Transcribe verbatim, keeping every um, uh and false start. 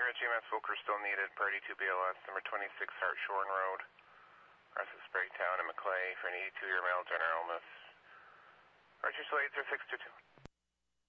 Roger, G M S Volker still needed, priority two B L S, number twenty-six Hartshorn Road, rest of Spraytown and Maclay for an eighty-two-year male general illness. Roger, so eight zero six two two.